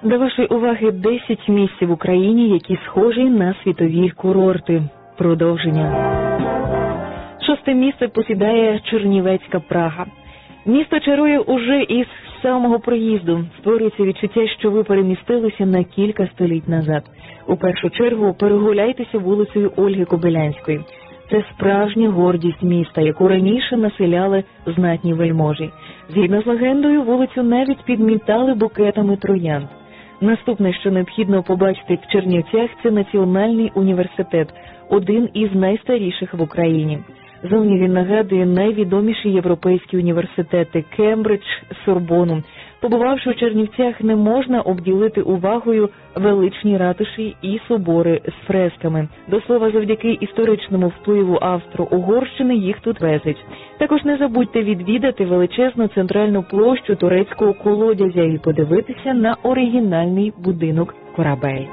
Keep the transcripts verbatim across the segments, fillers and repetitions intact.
До вашої уваги десять місць в Україні, які схожі на світові курорти. Продовження. Шосте місце посідає Чернівецька Прага. Місто чарує уже із самого приїзду. Створюється відчуття, що ви перемістилися на кілька століть назад. У першу чергу перегуляйтеся вулицею Ольги Кобилянської. Це справжня гордість міста, яку раніше населяли знатні вельможі. Згідно з легендою, вулицю навіть підмітали букетами троянд. Наступне, що необхідно побачити в Чернівцях, це Національний університет, один із найстаріших в Україні. Зовні він нагадує найвідоміші європейські університети – Кембридж, Сорбону. Побувавши у Чернівцях, не можна обділити увагою величні ратуші і собори з фресками. До слова, завдяки історичному впливу Австро-Угорщини їх тут везуть. Також не забудьте відвідати величезну центральну площу турецького колодязя і подивитися на оригінальний будинок «Корабель».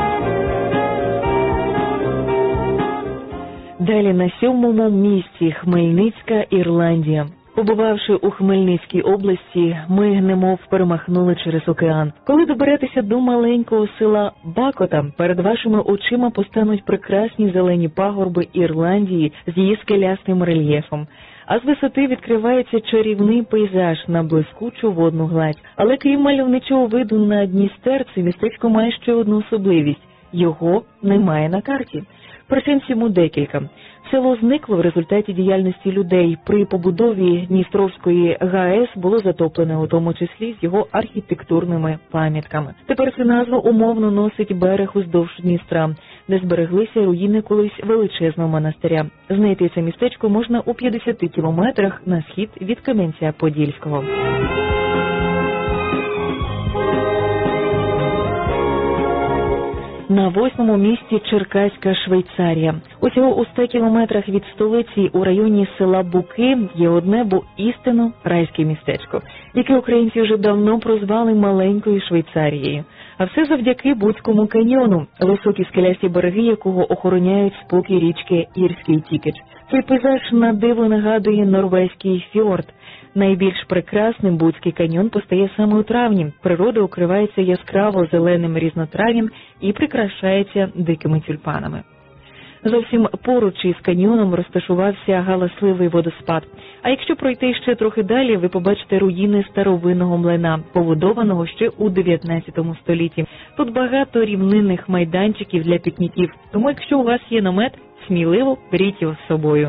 Далі на сьомому місці Хмельницька, Ірландія. Побувавши у Хмельницькій області, ми немов перемахнули через океан. Коли доберетеся до маленького села Бакота, перед вашими очима постануть прекрасні зелені пагорби Ірландії з її скелястим рельєфом. А з висоти відкривається чарівний пейзаж на блискучу водну гладь. Але крім мальовничого виду на Дністер, це містечко має ще одну особливість – його немає на карті. Причин цьому декілька. Село зникло в результаті діяльності людей. При побудові Дністровської ГАЕС було затоплене, у тому числі з його архітектурними пам'ятками. Тепер ця назва умовно носить берег уздовж Дністра, де збереглися руїни колись величезного монастиря. Знайти це містечко можна у п'ятдесяти кілометрах на схід від Кам'янця-Подільського. На восьмому місці Черкаська Швейцарія. Усього у ста кілометрах від столиці у районі села Буки є одне, бо істинно райське містечко, яке українці вже давно прозвали маленькою Швейцарією. А все завдяки Буцькому каньйону, високі скелясті береги якого охороняють спокій річки Ірський Тікич. Цей пейзаж на диво нагадує норвезький фьорд. Найбільш прекрасним Буцький каньйон постає саме у травні. Природа укривається яскраво зеленим різнотрав'ям і прикрашається дикими тюльпанами. Зовсім поруч із каньйоном розташувався галасливий водоспад. А якщо пройти ще трохи далі, ви побачите руїни старовинного млина, побудованого ще у дев'ятнадцятому столітті. Тут багато рівнинних майданчиків для пікніків, тому якщо у вас є намет, сміливо беріть його з собою.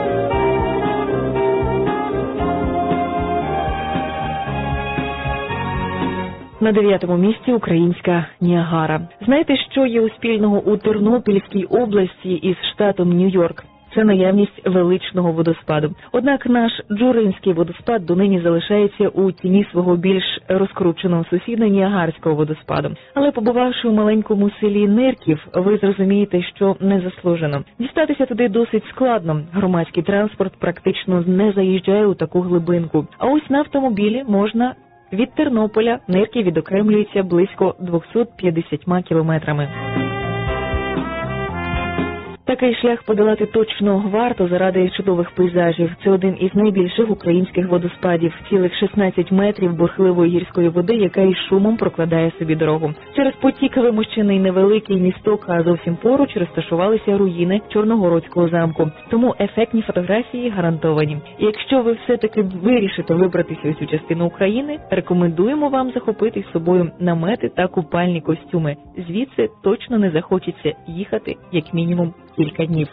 На дев'ятому місці українська Ніагара. Знаєте, що є у спільного у Тернопільській області із штатом Нью-Йорк? Це наявність величного водоспаду. Однак наш Джуринський водоспад донині залишається у тіні свого більш розкрученого сусіда Ніагарського водоспаду. Але побувавши у маленькому селі Нирків, ви зрозумієте, що не заслужено. Дістатися туди досить складно. Громадський транспорт практично не заїжджає у таку глибинку. А ось на автомобілі можна... Від Тернополя Нирки відокремлюється близько двохсот п'ятдесятьма кілометрами. Такий шлях подолати точно варто заради чудових пейзажів. Це один із найбільших українських водоспадів. Цілих шістнадцять метрів бурхливої гірської води, яка із шумом прокладає собі дорогу. Через потік вимощений невеликий місток, а зовсім поруч розташувалися руїни Чорногородського замку. Тому ефектні фотографії гарантовані. І якщо ви все-таки вирішите вибратися у цю частину України, рекомендуємо вам захопити з собою намети та купальні костюми. Звідси точно не захочеться їхати як мінімум кілька днів.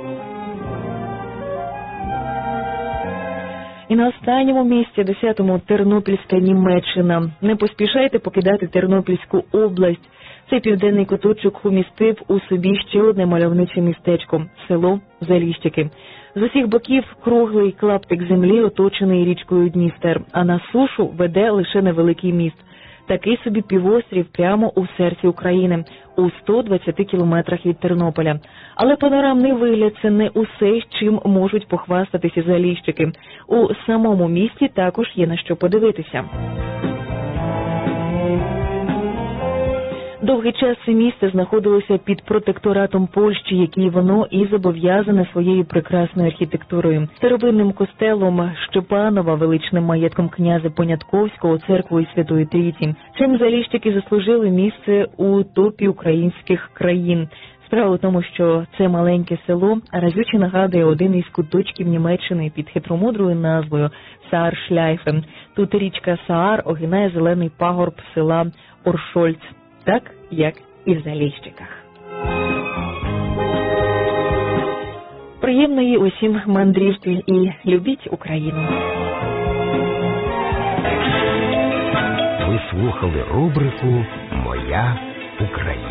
І на останньому місці, десятому, Тернопільська Німеччина. Не поспішайте покидати Тернопільську область. Цей південний куточок умістив у собі ще одне мальовниче містечко – село Заліщики. З усіх боків круглий клаптик землі, оточений річкою Дністер, а на сушу веде лише невеликий міст. Такий собі півострів прямо у серці України, у ста двадцяти кілометрах від Тернополя. Але панорамний вигляд – це не усе, чим можуть похвастатися Заліщики. У самому місті також є на що подивитися. Довгий час це місце знаходилося під протекторатом Польщі, який воно і зобов'язане своєю прекрасною архітектурою. Старовинним костелом Щепанова, величним маєтком князя Понятковського, церквою Святої Трійці. Цим заліщики заслужили місце у топі українських країн. Справа в тому, що це маленьке село разюче нагадує один із куточків Німеччини під хитромудрою назвою Сааршляйфе. Тут річка Саар огинає зелений пагорб села Оршольц, так як і в Заліщиках. Приємної усім мандрівки і любіть Україну. Ви слухали рубрику «Моя Україна».